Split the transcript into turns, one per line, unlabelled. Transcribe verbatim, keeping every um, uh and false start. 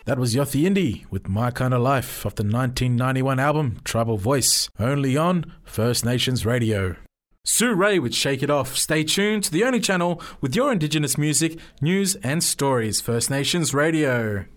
That was Yothi Indy with My Kind of Life off the nineteen ninety-one album Tribal Voice, only on First Nations Radio. Sue Ray with Shake It Off. Stay tuned to the only channel with your Indigenous music, news and stories, First Nations Radio.